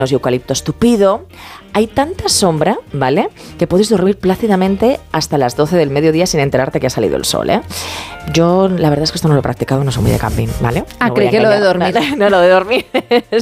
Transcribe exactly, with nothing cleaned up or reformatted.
y eucaliptos tupido, hay tanta sombra, ¿vale?, que puedes dormir plácidamente hasta las doce del mediodía sin enterarte que ha salido el sol, ¿eh? Yo, la verdad es que esto no lo he practicado, no soy muy de camping, ¿vale? Ah, no creí que lo de dormir. No, lo de dormir